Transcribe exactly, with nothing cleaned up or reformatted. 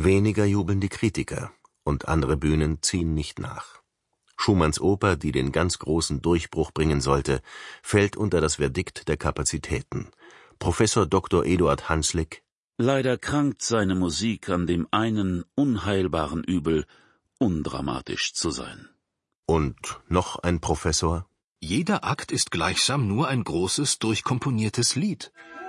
Weniger jubeln die Kritiker, und andere Bühnen ziehen nicht nach. Schumanns Oper, die den ganz großen Durchbruch bringen sollte, fällt unter das Verdikt der Kapazitäten. Professor Doktor Eduard Hanslick: Leider krankt seine Musik an dem einen unheilbaren Übel, undramatisch zu sein. Und noch ein Professor: Jeder Akt ist gleichsam nur ein großes, durchkomponiertes Lied.